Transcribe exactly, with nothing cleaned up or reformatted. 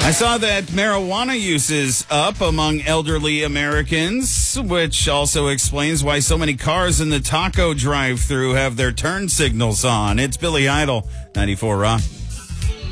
I saw that marijuana use is up among elderly Americans, which also explains why so many cars in the taco drive-thru have their turn signals on. It's Billy Idol, ninety-four Rock.